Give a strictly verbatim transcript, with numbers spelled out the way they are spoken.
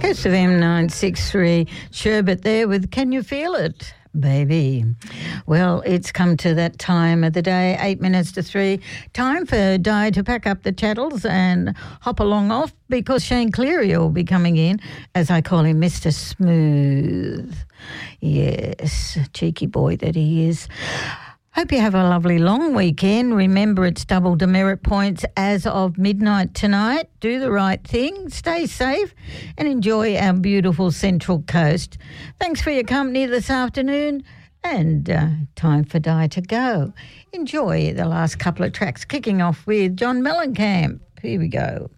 S F M nine six three, Sherbet there with Can You Feel It, Baby? Well, it's come to that time of the day, eight minutes to three. Time for Di to pack up the chattels and hop along off because Shane Cleary will be coming in, as I call him, Mister Smooth. Yes, cheeky boy that he is. Hope you have a lovely long weekend. Remember, it's double demerit points as of midnight tonight. Do the right thing, stay safe, and enjoy our beautiful Central Coast. Thanks for your company this afternoon, and uh, time for Di to go. Enjoy the last couple of tracks, kicking off with John Mellencamp. Here we go.